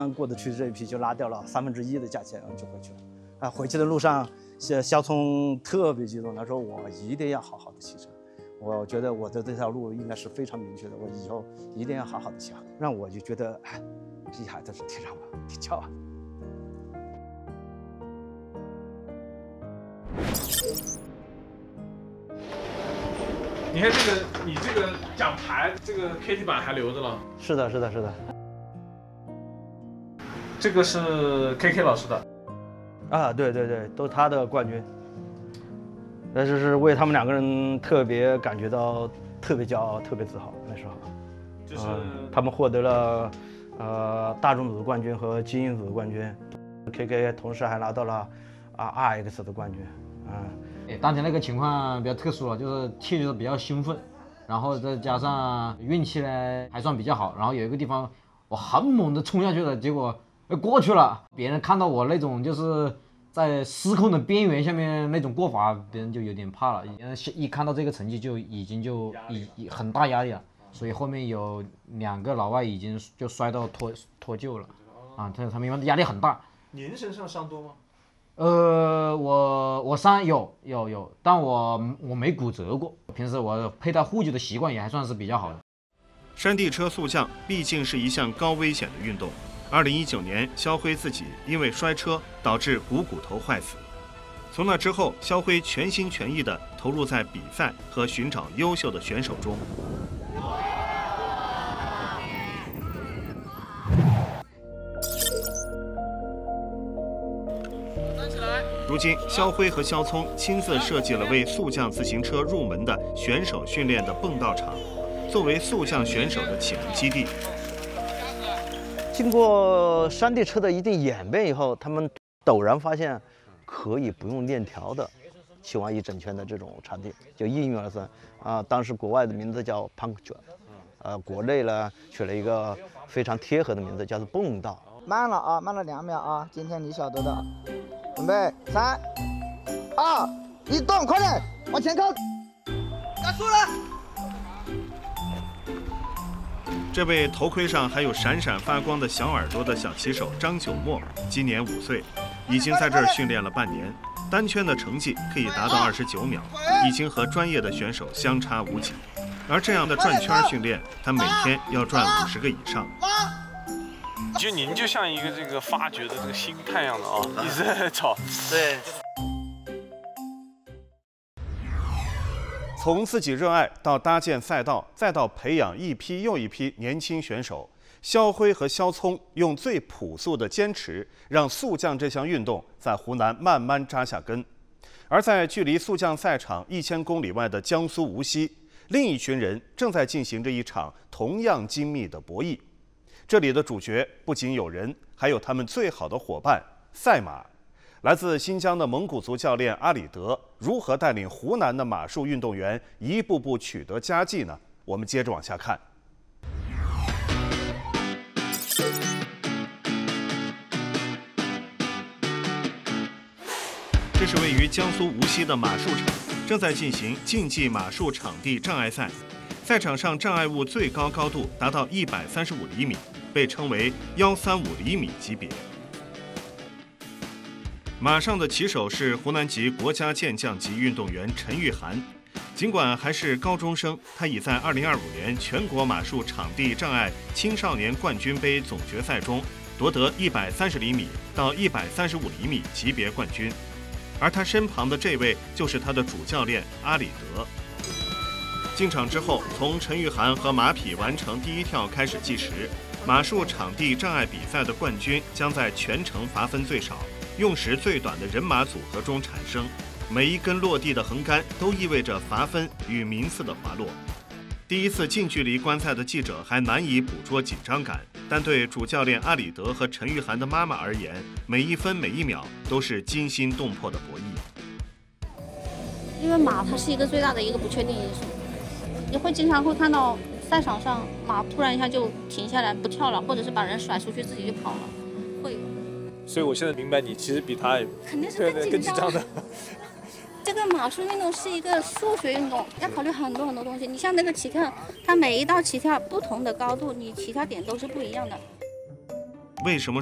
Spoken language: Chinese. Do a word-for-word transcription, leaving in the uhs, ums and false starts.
刚过得去这一批就拉掉了三分之一的价钱，然后就回去了。啊，回去的路上，肖肖聪特别激动，他说我一定要好好的骑车。我觉得我的这条路应该是非常明确的，我以后一定要好好的骑。让我就觉得，哎，这孩子是挺让我挺骄傲。 你看这个，你这个奖牌，这个 K T 板还留着了。 是的，是的，是的。 这个是 K K 老师的。 啊，对对对，都是他的冠军。那就是为他们两个人特别感觉到特别骄傲、特别自豪。那时候， 就是、 呃、他们获得了呃大众组的冠军和精英组的冠军 ，K K 同时还拿到了啊 R X 的冠军。嗯， 哎，当天那个情况比较特殊了，就是踢的比较兴奋，然后再加上运气呢还算比较好，然后有一个地方我很猛的冲下去了，结果过去了，别人看到我那种就是在失控的边缘下面那种过法，别人就有点怕了。一看到这个成绩就已经就已很大压力了，所以后面有两个老外已经就摔到脱脱臼了，啊，他他们压力很大。 您身上伤多吗？ 呃，我我伤有有有，但我我没骨折过。平时我佩戴护具的习惯也还算是比较好的。 山地车速降毕竟是一项高危险的运动。二零一九年，肖辉自己因为摔车导致股骨头坏死。从那之后，肖辉全心全意地投入在比赛和寻找优秀的选手中。如今，肖辉和肖聪亲自设计了为速降自行车入门的选手训练的蹦道场，作为速降选手的启蒙基地。 经过山地车的一定演变以后，他们陡然发现可以不用链条的骑完一整圈的这种场地，就应运而生啊。当时国外的名字叫 puncture， 呃，国内呢取了一个非常贴合的名字，叫做蹦道。 慢了啊，慢了两秒啊，今天你晓得的。准备，三、二、一，动，快点，往前靠，加速了。 这位头盔上还有闪闪发光的小耳朵的小骑手张九墨，今年五岁，已经在这儿训练了半年，单圈的成绩可以达到二十九秒，已经和专业的选手相差无几。而这样的转圈训练，他每天要转五十个以上。 就您就像一个这个发掘的这个星太阳的啊，一直在找。 对。 从自己热爱到搭建赛道，再到培养一批又一批年轻选手，肖辉和肖聪用最朴素的坚持，让速降这项运动在湖南慢慢扎下根。而在距离速降赛场一千公里外的江苏无锡，另一群人正在进行着一场同样精密的博弈。这里的主角不仅有人，还有他们最好的伙伴——赛马。来自新疆的蒙古族教练阿里德如何带领湖南的马术运动员一步步取得佳绩呢？我们接着往下看。这是位于江苏无锡的马术场，正在进行竞技马术场地障碍赛。赛场上障碍物最高高度达到一百三十五厘米，被称为一三五厘米级别。马上的骑手是湖南籍国家健将级运动员陈玉涵。尽管还是高中生，他已在二零二五年全国马术场地障碍青少年冠军杯总决赛中夺得一百三十厘米到一百三十五厘米级别冠军。而他身旁的这位就是他的主教练阿里德。进场之后，从陈玉涵和马匹完成第一跳开始计时。马术场地障碍比赛的冠军将在全程罚分最少、用时最短的人马组合中产生。每一根落地的横杆都意味着罚分与名次的滑落。第一次近距离观赛的记者还难以捕捉紧张感，但对主教练阿里德和陈玉涵的妈妈而言，每一分每一秒都是惊心动魄的博弈。 因为马它是一个最大的一个不确定因素，你会经常会看到赛场上马突然一下就停下来不跳了，或者是把人甩出去自己就跑了，会有。 所以我现在明白你其实比他肯定是更紧张的。这个马术运动是一个数学运动，要考虑很多很多东西。你像那个起跳，它每一道起跳不同的高度，你起跳点都是不一样的。 为什么